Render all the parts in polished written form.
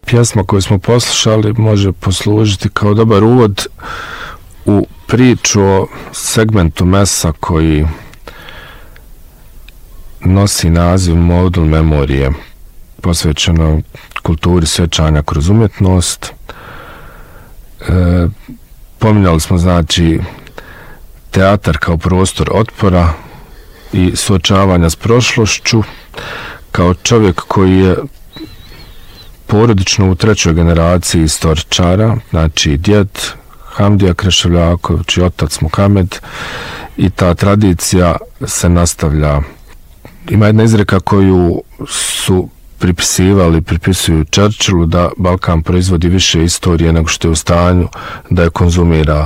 pjesma koju smo poslušali može poslužiti kao dobar uvod u priču o segmentu mesa koji nosi naziv Modul memorije, posvećeno kulturi sjećanja kroz umjetnost. Pominjali smo znači teatar kao prostor otpora i suočavanja s prošlošću. Kao čovjek koji je porodično u 3. generaciji istoričara, znači djed Hamdija Kreševljaković i otac Muhamed, i ta tradicija se nastavlja. Ima jedna izreka koju su pripisuju Churchillu, da Balkan proizvodi više istorije nego što je u stanju da je konzumira.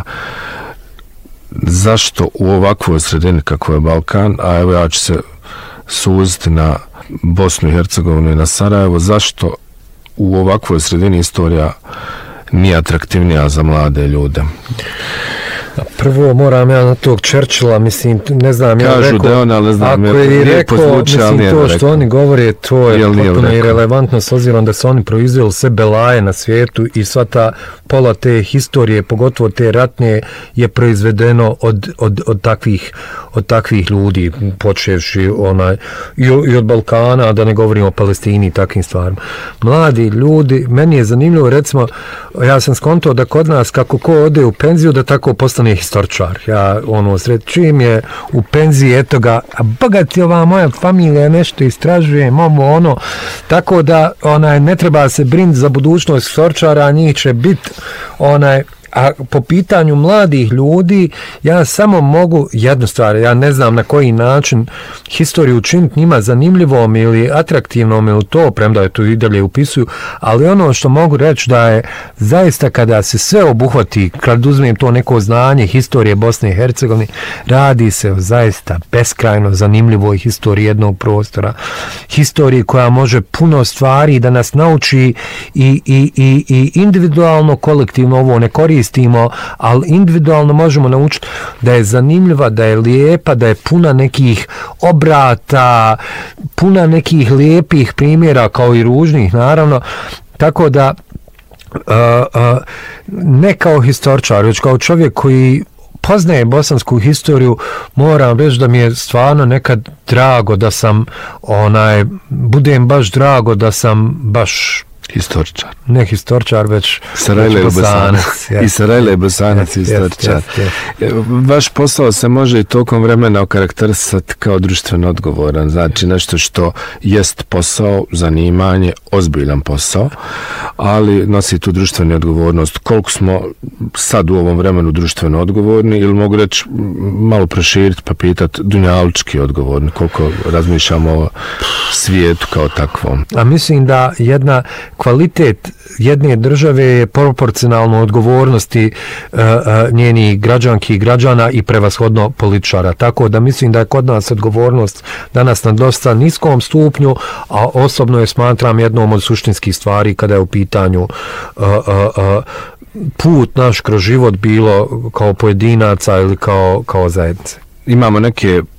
Zašto u ovakvoj sredini kako je Balkan, a evo ja ću se suziti na Bosnu i Hercegovinu i na Sarajevo, zašto u ovakvoj sredini istorija nije atraktivnija za mlade ljude? Prvo moram ja na tog Churchilla, mislim, ne znam, ja kažu rekao, da je on, ali ne znam, ako je rekao, zvuči, mislim, to što oni govore, to je potpuno irelevantno s obzirom da su oni proizveli sve belaje na svijetu i sva ta pola te historije, pogotovo te ratne, je proizvedeno od takvih ljudi, počevši i od Balkana, da ne govorimo o Palestini i takvim stvarima. Mladi ljudi, meni je zanimljivo, recimo, ja sam skontao da kod nas, kako ko ode u penziju, da tako postane historičar. Ja čim je u penziji, eto ga, a bogati ova moja familija, nešto istražujem, tako da ne treba se brinuti za budućnost historičara, njih će biti a po pitanju mladih ljudi, ja samo mogu jednu stvar, ja ne znam na koji način historiju učiniti njima zanimljivom ili atraktivnom ili to, premda je to i dalje upisuju, ali ono što mogu reći da je zaista kada se sve obuhvati, kad uzmem to neko znanje historije Bosne i Hercegovine, radi se o zaista beskrajno zanimljivoj historiji jednog prostora, historiji koja može puno stvari da nas nauči i individualno, kolektivno ovo ne koristimo, ali individualno možemo naučiti da je zanimljiva, da je lijepa, da je puna nekih obrata, puna nekih lijepih primjera, kao i ružnih, naravno. Tako da ne kao historičar, već kao čovjek koji poznaje bosansku historiju, moram reći da mi je stvarno nekad drago da sam budem baš drago da sam baš historičar. Ne historičar, već Bosanac. I Sarajle je Bosanac i historičar. Vaš posao se može i tokom vremena okarakterisati kao društveno odgovoran. Znači nešto što jest posao, zanimanje, ozbiljan posao, ali nosi tu društvenu odgovornost. Koliko smo sad u ovom vremenu društveno odgovorni, ili mogu reći malo proširiti pa pitati dunjalučki odgovorni, koliko razmišljamo o svijetu kao takvom. A mislim da jedna kvalitet jedne države je proporcionalno odgovornosti njenih građanki i građana i prevashodno političara. Tako da mislim da je kod nas odgovornost danas na dosta niskom stupnju, a osobno je smatram jednom od suštinskih stvari kada je u pitanju put naš kroz život, bilo kao pojedinaca ili kao zajednice. Imamo neke